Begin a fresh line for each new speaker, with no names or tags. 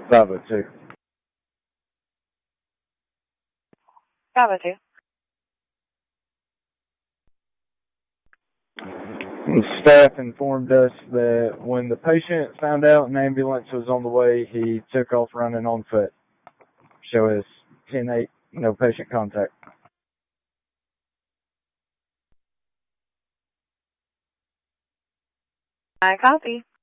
502.
502.
Staff informed us that when the patient found out an ambulance was on the way, he took off running on foot. Show us 10-8, no patient contact.
I copy.